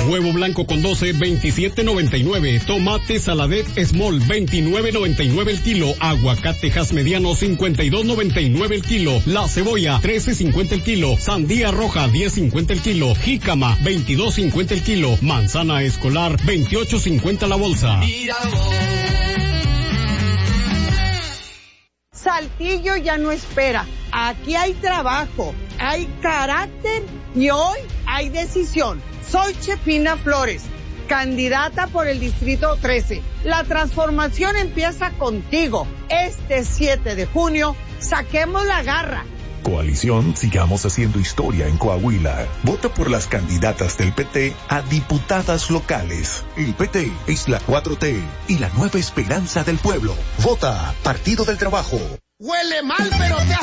Huevo blanco con 12, 27.99. Tomate Saladet Small, 29.99 el kilo. Aguacatejas mediano, 52.99 el kilo. La cebolla, 13.50 el kilo. Sandía roja, 10.50 el kilo. Jícama, 22.50 el kilo. Manzana escolar, 28.50 la bolsa. Saltillo ya no espera. Aquí hay trabajo, hay carácter y hoy hay decisión. Soy Chepina Flores, candidata por el Distrito 13. La transformación empieza contigo. Este 7 de junio, saquemos la garra. Coalición Sigamos Haciendo Historia en Coahuila. Vota por las candidatas del PT a diputadas locales. El PT es la 4T y la nueva esperanza del pueblo. Vota Partido del Trabajo. Huele mal, pero te